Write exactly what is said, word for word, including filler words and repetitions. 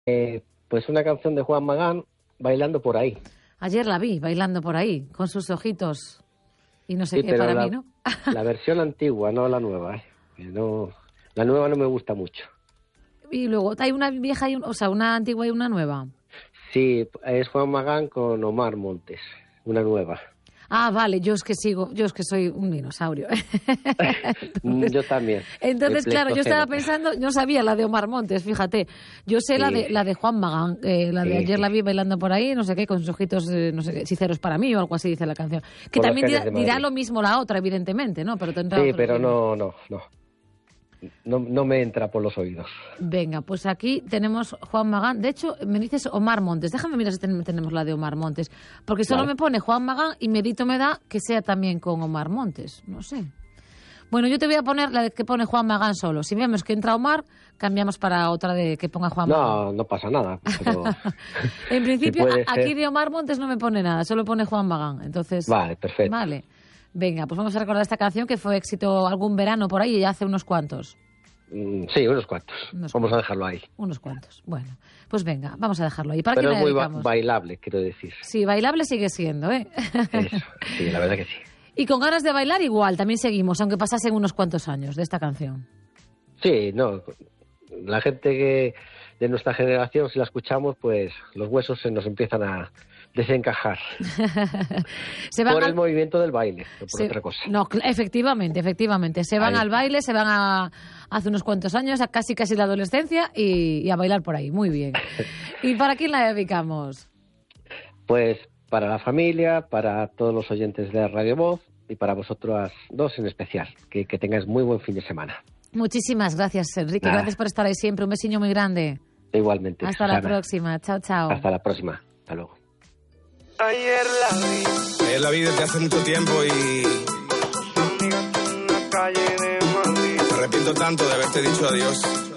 Eh, pues una canción de Juan Magán, Bailando por ahí. Ayer la vi bailando por ahí, con sus ojitos y no sé Sí, qué pero para la, mí, ¿no? la versión antigua, no la nueva. ¿eh? No, la nueva no me gusta mucho. Y luego, ¿hay una vieja, y un, o sea, una antigua y una nueva? Sí, es Juan Magán con Omar Montes, una nueva. Ah, vale, yo es que sigo, yo es que soy un dinosaurio. entonces, yo también. Entonces, claro, yo estaba pensando, no sabía la de Omar Montes, fíjate. Yo sé sí. la de la de Juan Magán, eh, la de sí, ayer sí. la vi bailando por ahí, no sé qué, con sus ojitos, eh, no sé qué, hechiceros para mí o algo así dice la canción. Que por también dirá, dirá lo mismo la otra, evidentemente, ¿no? Pero tendrá sí, pero no, no, no. No, no me entra por los oídos. Venga, pues aquí tenemos Juan Magán. De hecho, me dices Omar Montes. Déjame mirar si tenemos la de Omar Montes. Porque solo vale. me pone Juan Magán y medito me da que sea también con Omar Montes. No sé. Bueno, yo te voy a poner la de que pone Juan Magán solo. Si vemos que entra Omar, cambiamos para otra de que ponga Juan no, Magán. No, no pasa nada. Pero... en principio, si aquí ser... de Omar Montes no me pone nada. Solo pone Juan Magán. Entonces, vale, perfecto. Vale. Venga, pues vamos a recordar esta canción que fue éxito algún verano por ahí, ya hace unos cuantos. Sí, unos cuantos. Unos vamos cuantos. a dejarlo ahí. Unos cuantos. Bueno, pues venga, vamos a dejarlo ahí. ¿Para Pero qué es muy ba bailable, quiero decir. Sí, bailable sigue siendo, ¿eh? Eso, sí, la verdad que sí. Y con ganas de bailar igual, también seguimos, aunque pasasen unos cuantos años de esta canción. Sí, no. La gente que de nuestra generación, si la escuchamos, pues los huesos se nos empiezan a desencajar. se van por al... el movimiento del baile, no por se... otra cosa. No, efectivamente, efectivamente. Se van ahí. al baile, se van a hace unos cuantos años, a casi casi la adolescencia y, y a bailar por ahí. Muy bien. ¿Y para quién la dedicamos? Pues para la familia, para todos los oyentes de Radio Voz y para vosotros dos en especial. Que, que tengáis muy buen fin de semana. Muchísimas gracias, Enrique. Nada. Gracias por estar ahí siempre. Un besiño muy grande. Igualmente. Hasta Susana. la próxima. Chao, chao. Hasta la próxima. Hasta luego. Ayer la vi. Ayer la vi desde hace mucho tiempo y... Me arrepiento tanto de haberte dicho adiós.